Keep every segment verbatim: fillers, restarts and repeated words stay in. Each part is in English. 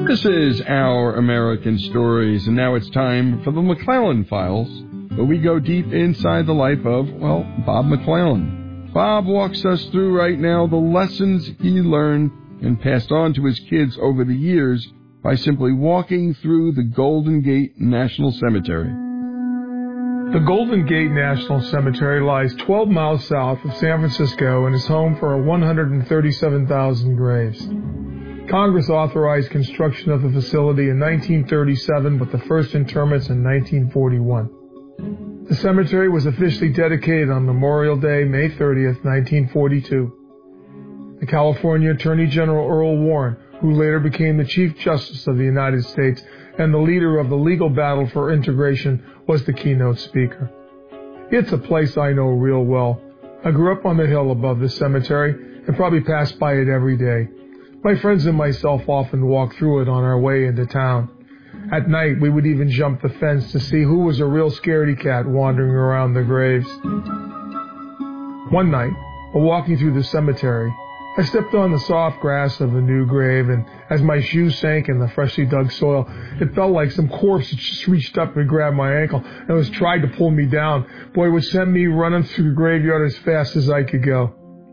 This is Our American Stories, and now it's time for the McClellan Files, where we go deep inside the life of, well, Bob McClellan. Bob walks us through right now the lessons he learned and passed on to his kids over the years by simply walking through the Golden Gate National Cemetery. The Golden Gate National Cemetery lies twelve miles south of San Francisco and is home for one hundred thirty-seven thousand graves. Congress authorized construction of the facility in nineteen thirty-seven, with the first interments in nineteen forty-one. The cemetery was officially dedicated on Memorial Day, May thirtieth, nineteen forty-two. The California Attorney General Earl Warren, who later became the Chief Justice of the United States and the leader of the legal battle for integration, was the keynote speaker. It's a place I know real well. I grew up on the hill above the cemetery and probably passed by it every day. My friends and myself often walked through it on our way into town. At night, we would even jump the fence to see who was a real scaredy cat wandering around the graves. One night, while walking through the cemetery, I stepped on the soft grass of a new grave, and as my shoes sank in the freshly dug soil, it felt like some corpse had just reached up and grabbed my ankle and was trying to pull me down. Boy, it would send me running through the graveyard as fast as I could go.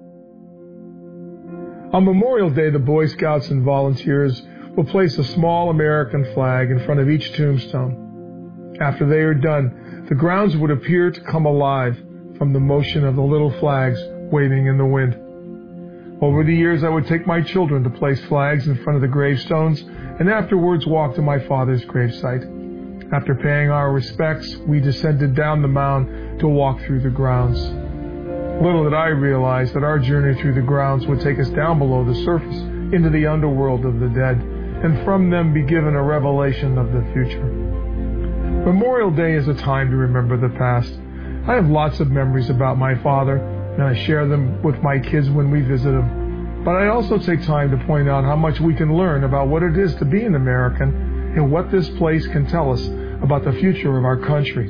On Memorial Day, the Boy Scouts and volunteers will place a small American flag in front of each tombstone. After they are done, the grounds would appear to come alive from the motion of the little flags waving in the wind. Over the years, I would take my children to place flags in front of the gravestones and afterwards walk to my father's gravesite. After paying our respects, we descended down the mound to walk through the grounds. Little did I realize that our journey through the grounds would take us down below the surface into the underworld of the dead, and from them be given a revelation of the future. Memorial Day is a time to remember the past. I have lots of memories about my father, and I share them with my kids when we visit them. But I also take time to point out how much we can learn about what it is to be an American and what this place can tell us about the future of our country.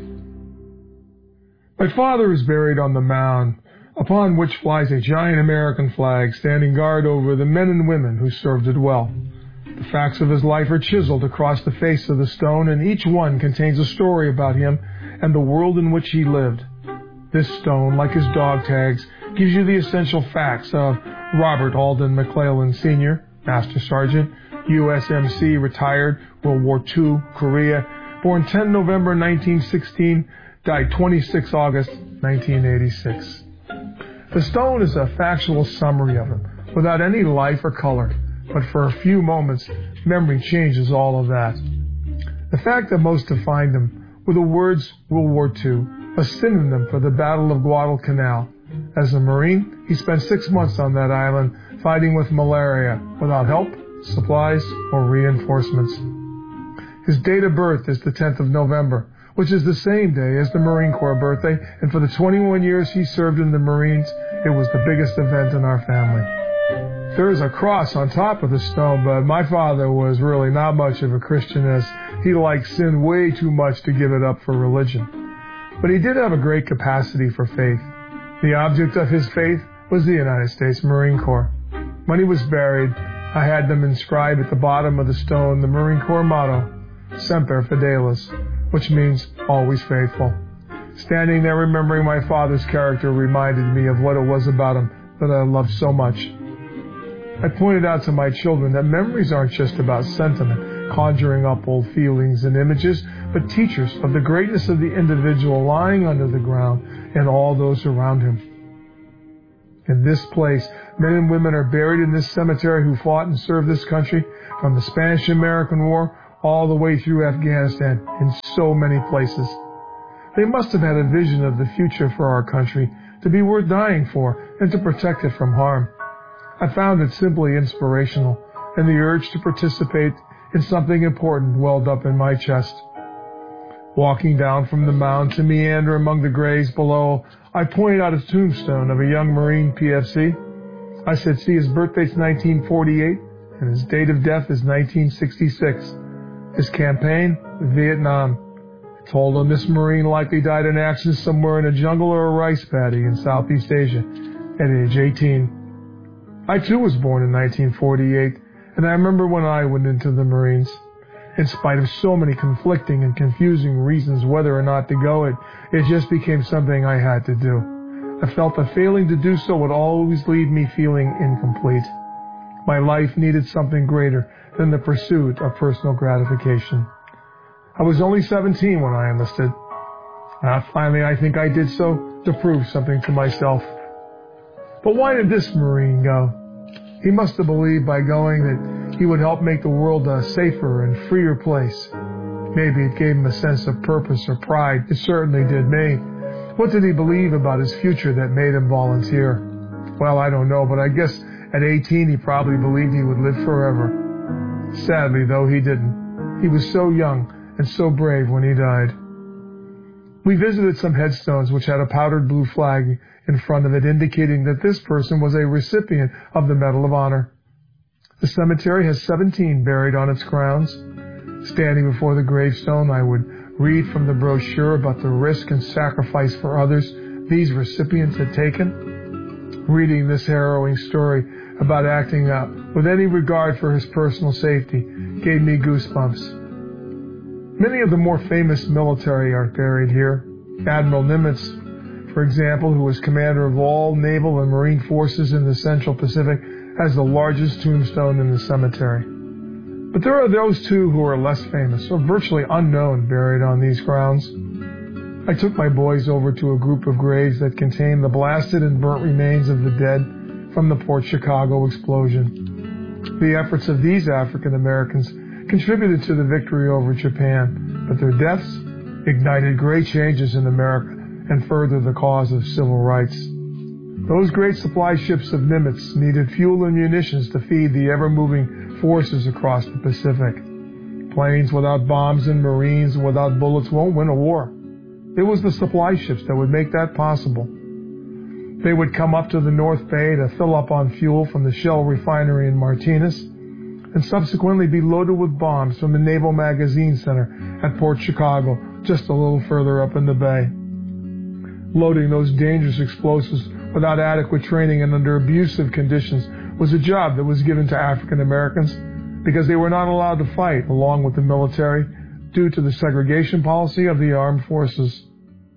My father is buried on the mound, upon which flies a giant American flag standing guard over the men and women who served it well. The facts of his life are chiseled across the face of the stone, and each one contains a story about him and the world in which he lived. This stone, like his dog tags, gives you the essential facts of Robert Alden McClellan, Senior, Master Sergeant, U S M C, retired, World War Two, Korea, born the tenth of November nineteen sixteen, died the twenty-sixth of August nineteen eighty-six. The stone is a factual summary of him, without any life or color, but for a few moments, memory changes all of that. The fact that most defined him were the words World War Two, a synonym for the Battle of Guadalcanal. As a Marine, he spent six months on that island fighting with malaria without help, supplies, or reinforcements. His date of birth is the tenth of November, which is the same day as the Marine Corps birthday, and for the twenty-one years he served in the Marines, it was the biggest event in our family. There is a cross on top of the stone, but my father was really not much of a Christian, as he liked sin way too much to give it up for religion. But he did have a great capacity for faith. The object of his faith was the United States Marine Corps. When he was buried, I had them inscribe at the bottom of the stone the Marine Corps motto, Semper Fidelis, which means always faithful. Standing there remembering my father's character reminded me of what it was about him that I loved so much. I pointed out to my children that memories aren't just about sentiment, conjuring up old feelings and images, but teachers of the greatness of the individual lying under the ground and all those around him. In this place, men and women are buried in this cemetery who fought and served this country from the Spanish-American War all the way through Afghanistan in so many places. They must have had a vision of the future for our country to be worth dying for and to protect it from harm. I found it simply inspirational, and the urge to participate in something important welled up in my chest. Walking down from the mound to meander among the graves below, I pointed out a tombstone of a young Marine P F C. I said, see, his birthday's nineteen forty-eight, and his date of death is nineteen sixty-six. His campaign, Vietnam. I told him this Marine likely died in action somewhere in a jungle or a rice paddy in Southeast Asia at age eighteen. I too was born in nineteen forty-eight, And I remember when I went into the Marines. In spite of so many conflicting and confusing reasons whether or not to go, it, it just became something I had to do. I felt that failing to do so would always leave me feeling incomplete. My life needed something greater than the pursuit of personal gratification. I was only seventeen when I enlisted. Uh, finally, I think I did so to prove something to myself. But why did this Marine go? He must have believed by going that he would help make the world a safer and freer place. Maybe it gave him a sense of purpose or pride. It certainly did me. What did he believe about his future that made him volunteer? Well, I don't know, but I guess at eighteen he probably believed he would live forever. Sadly, though, he didn't. He was so young and so brave when he died. We visited some headstones which had a powdered blue flag in front of it, indicating that this person was a recipient of the Medal of Honor. The cemetery has seventeen buried on its grounds. Standing before the gravestone, I would read from the brochure about the risk and sacrifice for others these recipients had taken. Reading this harrowing story about acting up with any regard for his personal safety gave me goosebumps. Many of the more famous military are buried here. Admiral Nimitz, for example, who was commander of all naval and marine forces in the Central Pacific, has the largest tombstone in the cemetery. But there are those too who are less famous, or virtually unknown, buried on these grounds. I took my boys over to a group of graves that contained the blasted and burnt remains of the dead from the Port Chicago explosion. The efforts of these African Americans contributed to the victory over Japan, but their deaths ignited great changes in America and furthered the cause of civil rights. Those great supply ships of Nimitz needed fuel and munitions to feed the ever-moving forces across the Pacific. Planes without bombs and Marines without bullets won't win a war. It was the supply ships that would make that possible. They would come up to the North Bay to fill up on fuel from the Shell refinery in Martinez, and subsequently be loaded with bombs from the Naval Magazine Center at Port Chicago, just a little further up in the bay. Loading those dangerous explosives without adequate training and under abusive conditions was a job that was given to African Americans because they were not allowed to fight along with the military due to the segregation policy of the armed forces.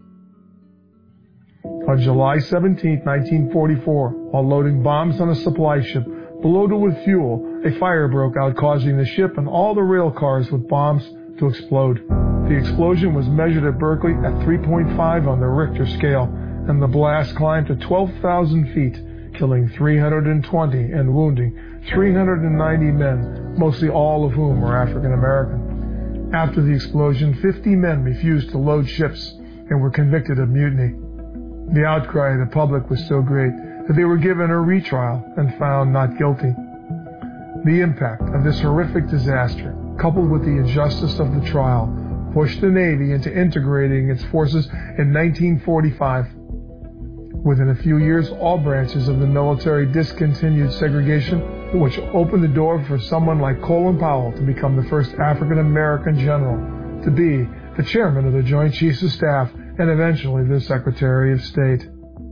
On July seventeenth, nineteen forty-four, while loading bombs on a supply ship loaded with fuel, a fire broke out, causing the ship and all the rail cars with bombs to explode. The explosion was measured at Berkeley at three point five on the Richter scale, and the blast climbed to twelve thousand feet, killing three hundred twenty and wounding three hundred ninety men, mostly all of whom were African American. After the explosion, fifty men refused to load ships and were convicted of mutiny. The outcry of the public was so great that they were given a retrial and found not guilty. The impact of this horrific disaster, coupled with the injustice of the trial, pushed the Navy into integrating its forces in nineteen forty-five. Within a few years, all branches of the military discontinued segregation, which opened the door for someone like Colin Powell to become the first African American general, to be the chairman of the Joint Chiefs of Staff, and eventually the Secretary of State.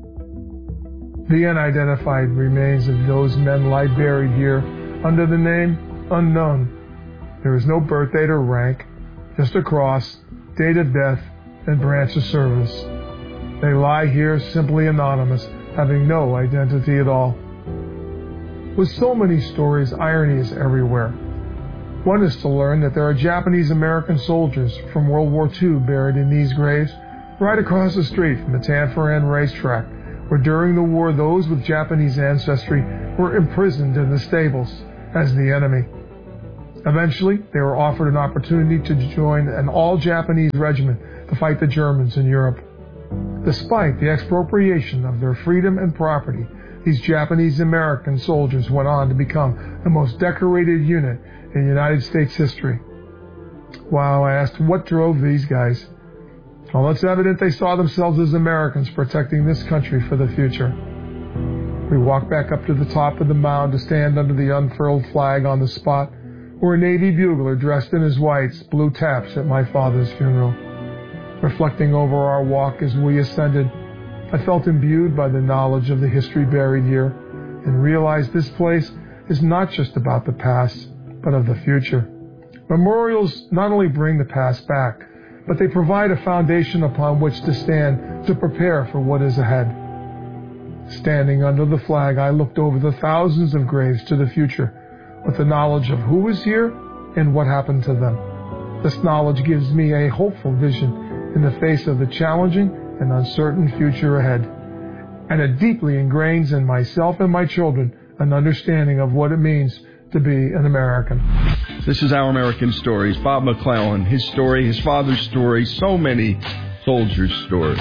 The unidentified remains of those men lie buried here under the name Unknown. There is no birth date or rank, just a cross, date of death, and branch of service. They lie here simply anonymous, having no identity at all. With so many stories, irony is everywhere. One is to learn that there are Japanese American soldiers from World War Two buried in these graves right across the street from the Tanforan racetrack, where during the war those with Japanese ancestry were imprisoned in the stables as the enemy. Eventually, they were offered an opportunity to join an all-Japanese regiment to fight the Germans in Europe. Despite the expropriation of their freedom and property, these Japanese American soldiers went on to become the most decorated unit in United States history. Wow, I asked, what drove these guys? Well, it's evident they saw themselves as Americans protecting this country for the future. We walked back up to the top of the mound to stand under the unfurled flag on the spot where a Navy bugler dressed in his whites blew taps at my father's funeral. Reflecting over our walk as we ascended, I felt imbued by the knowledge of the history buried here and realized this place is not just about the past, but of the future. Memorials not only bring the past back, but they provide a foundation upon which to stand to prepare for what is ahead. Standing under the flag, I looked over the thousands of graves to the future with the knowledge of who was here and what happened to them. This knowledge gives me a hopeful vision in the face of the challenging and uncertain future ahead, and it deeply ingrains in myself and my children an understanding of what it means to be an American. This is Our American Stories. Bob McClellan, his story, his father's story, so many soldiers' stories.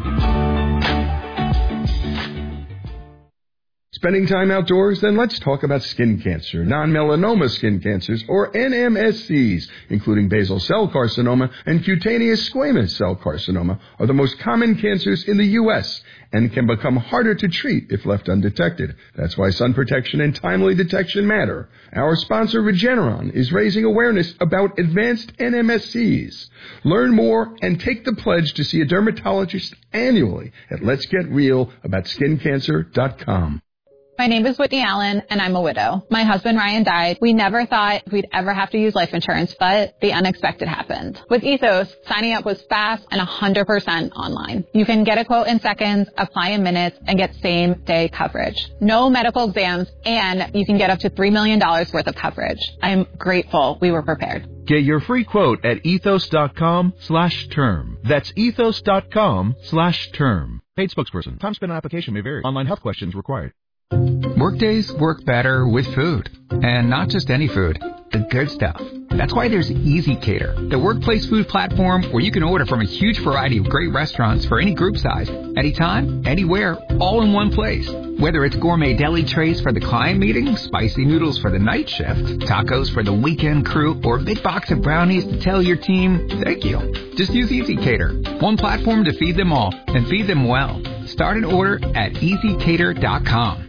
Spending time outdoors? Then let's talk about skin cancer. Non-melanoma skin cancers, or N M S Cs, including basal cell carcinoma and cutaneous squamous cell carcinoma, are the most common cancers in the U S and can become harder to treat if left undetected. That's why sun protection and timely detection matter. Our sponsor, Regeneron, is raising awareness about advanced N M S Cs. Learn more and take the pledge to see a dermatologist annually at lets get real about skin cancer dot com. My name is Whitney Allen, and I'm a widow. My husband, Ryan, died. We never thought we'd ever have to use life insurance, but the unexpected happened. With Ethos, signing up was fast and one hundred percent online. You can get a quote in seconds, apply in minutes, and get same-day coverage. No medical exams, and you can get up to three million dollars worth of coverage. I'm grateful we were prepared. Get your free quote at ethos.com slash term. That's ethos.com slash term. Paid spokesperson. Time spent on application may vary. Online health questions required. Workdays work better with food, and not just any food, the good stuff. That's why there's Easy Cater, the workplace food platform where you can order from a huge variety of great restaurants for any group size, anytime, anywhere, all in one place. Whether it's gourmet deli trays for the client meeting, spicy noodles for the night shift, tacos for the weekend crew, or a big box of brownies to tell your team, thank you. Just use Easy Cater, one platform to feed them all, and feed them well. Start an order at easy cater dot com.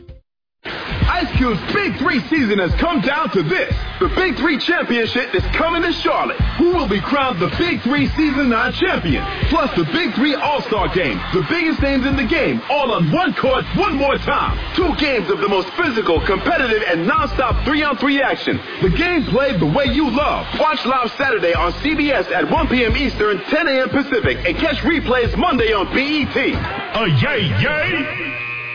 Ice Cube's Big Three season has come down to this. The Big Three Championship is coming to Charlotte. Who will be crowned the Big Three Season nine champion? Plus the Big Three All-Star Game. The biggest names in the game, all on one court, one more time. Two games of the most physical, competitive, and non-stop three-on-three action. The game played the way you love. Watch live Saturday on C B S at one p.m. Eastern, ten a.m. Pacific, and catch replays Monday on B E T. A yay, yay!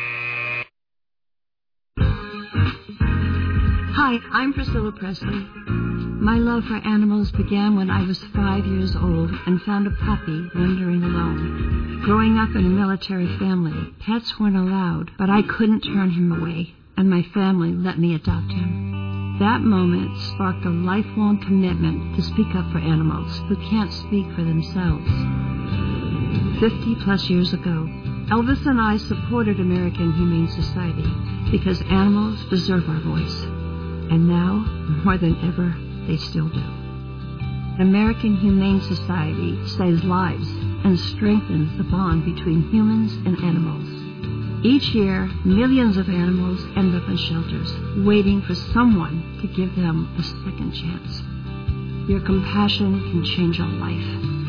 Hi, I'm Priscilla Presley. My love for animals began when I was five years old and found a puppy wandering alone. Growing up in a military family, pets weren't allowed, but I couldn't turn him away, and my family let me adopt him. That moment sparked a lifelong commitment to speak up for animals who can't speak for themselves. Fifty plus years ago, Elvis and I supported American Humane Society because animals deserve our voice. And now, more than ever, they still do. American Humane Society saves lives and strengthens the bond between humans and animals. Each year, millions of animals end up in shelters, waiting for someone to give them a second chance. Your compassion can change a life.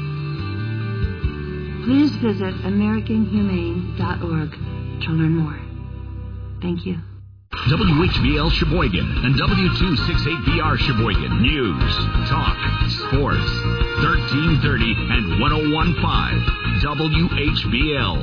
Please visit american humane dot org to learn more. Thank you. W H B L Sheboygan and W two sixty-eight B R Sheboygan. News, talk, sports. thirteen thirty and one oh one point five W H B L.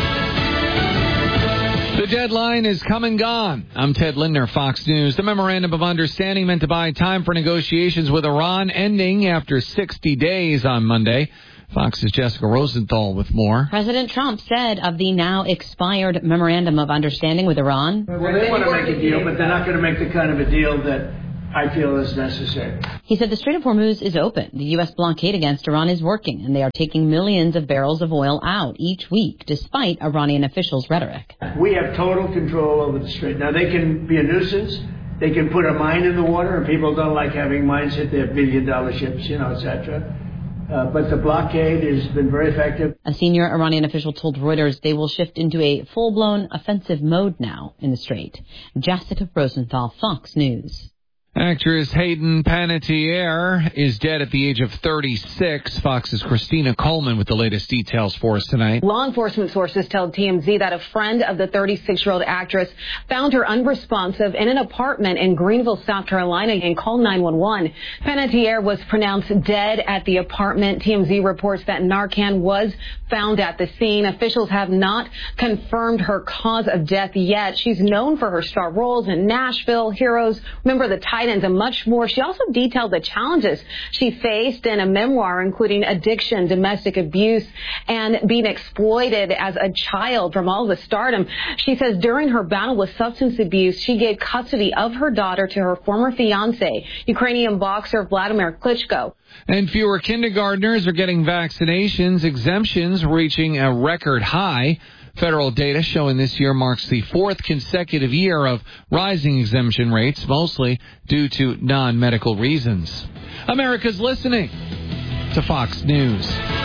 The deadline is come and gone. I'm Ted Lindner, Fox News. The memorandum of understanding meant to buy time for negotiations with Iran ending after sixty days on Monday. Fox's Jessica Rosenthal with more. President Trump said of the now expired memorandum of understanding with Iran. Well, they want to make a deal, but they're not going to make the kind of a deal that I feel is necessary. He said the Strait of Hormuz is open. The U S blockade against Iran is working, and they are taking millions of barrels of oil out each week, despite Iranian officials' rhetoric. We have total control over the Strait. Now, they can be a nuisance. They can put a mine in the water, and people don't like having mines hit their billion-dollar ships, you know, et cetera. Uh, but the blockade has been very effective. A senior Iranian official told Reuters they will shift into a full-blown offensive mode now in the Strait. Jessica Rosenthal, Fox News. Actress Hayden Panettiere is dead at the age of thirty-six. Fox's Christina Coleman with the latest details for us tonight. Law enforcement sources tell T M Z that a friend of the thirty-six-year-old actress found her unresponsive in an apartment in Greenville, South Carolina, and called nine one one. Panettiere was pronounced dead at the apartment. T M Z reports that Narcan was found at the scene. Officials have not confirmed her cause of death yet. She's known for her star roles in Nashville, Heroes, Remember the Titans, and much more. She also detailed the challenges she faced in a memoir, including addiction, domestic abuse, and being exploited as a child from all the stardom. She says during her battle with substance abuse, she gave custody of her daughter to her former fiancé, Ukrainian boxer Vladimir Klitschko. And fewer kindergartners are getting vaccinations, exemptions reaching a record high. Federal data showing this year marks the fourth consecutive year of rising exemption rates, mostly due to non-medical reasons. America's listening to Fox News.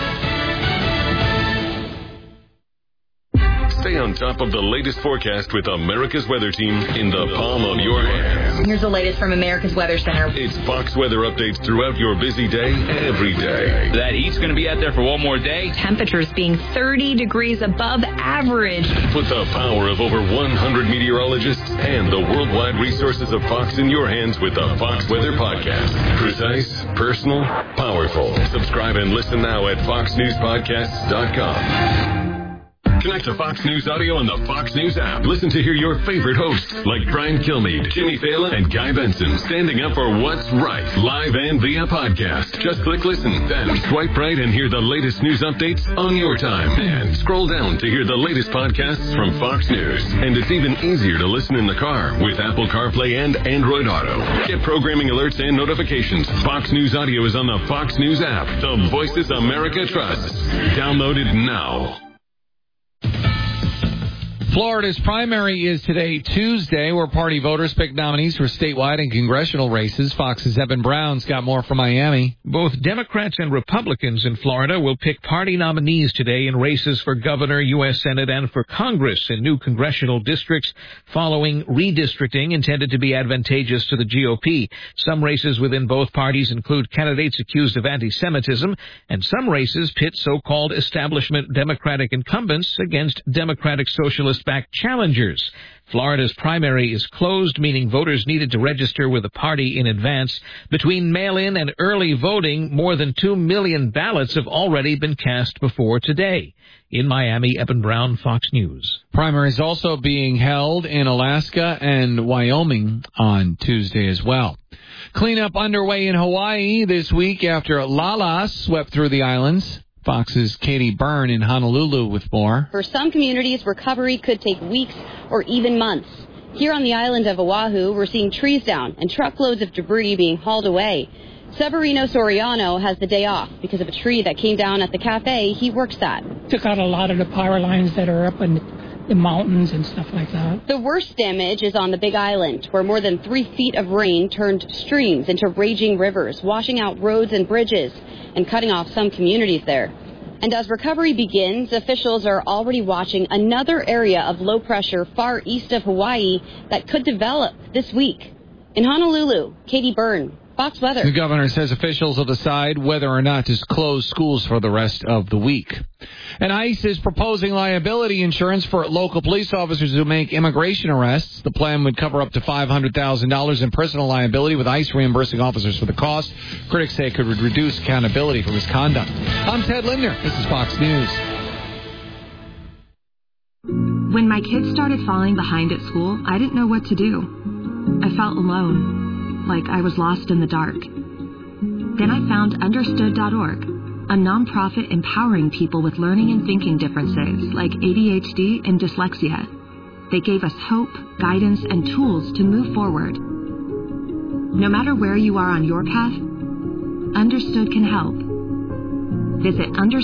Stay on top of the latest forecast with America's Weather Team in the palm of your hand. Here's the latest from America's Weather Center. It's Fox weather updates throughout your busy day, every day. That heat's going to be out there for one more day. Temperatures being thirty degrees above average. Put the power of over one hundred meteorologists and the worldwide resources of Fox in your hands with the Fox Weather Podcast. Precise, personal, powerful. Subscribe and listen now at fox news podcasts dot com. Connect to Fox News Audio on the Fox News app. Listen to hear your favorite hosts like Brian Kilmeade, Jimmy Fallon, and Guy Benson standing up for what's right, live and via podcast. Just click listen, then swipe right and hear the latest news updates on your time. And scroll down to hear the latest podcasts from Fox News. And it's even easier to listen in the car with Apple CarPlay and Android Auto. Get programming alerts and notifications. Fox News Audio is on the Fox News app. The voices America trusts. Download it now. Florida's primary is today, Tuesday, where party voters pick nominees for statewide and congressional races. Fox's Evan Brown's got more from Miami. Both Democrats and Republicans in Florida will pick party nominees today in races for governor, U S Senate, and for Congress in new congressional districts following redistricting intended to be advantageous to the G O P. Some races within both parties include candidates accused of anti-Semitism, and some races pit so-called establishment Democratic incumbents against Democratic Socialist back challengers. Florida's primary is closed, meaning voters needed to register with a party in advance. Between mail-in and early voting, more than two million ballots have already been cast before today. In Miami, Evan Brown, Fox News. Primaries also being held in Alaska and Wyoming on Tuesday as well. Cleanup underway in Hawaii this week after Lala swept through the islands. Fox's Katie Byrne in Honolulu with more. For some communities, recovery could take weeks or even months. Here on the island of Oahu, we're seeing trees down and truckloads of debris being hauled away. Severino Soriano has the day off because of a tree that came down at the cafe he works at. Took out a lot of the power lines that are up in the mountains and stuff like that. The worst damage is on the Big Island, where more than three feet of rain turned streams into raging rivers, washing out roads and bridges and cutting off some communities there. And as recovery begins, officials are already watching another area of low pressure far east of Hawaii that could develop this week. In Honolulu, Katie Byrne, Fox Weather. The governor says officials will decide whether or not to close schools for the rest of the week. And ICE is proposing liability insurance for local police officers who make immigration arrests. The plan would cover up to five hundred thousand dollars in personal liability, with ICE reimbursing officers for the cost. Critics say it could reduce accountability for misconduct. I'm Ted Lindner. This is Fox News. When my kids started falling behind at school, I didn't know what to do. I felt alone, like I was lost in the dark. Then I found understood dot org, a nonprofit empowering people with learning and thinking differences like A D H D and dyslexia. They gave us hope, guidance, and tools to move forward. No matter where you are on your path, Understood can help. Visit understood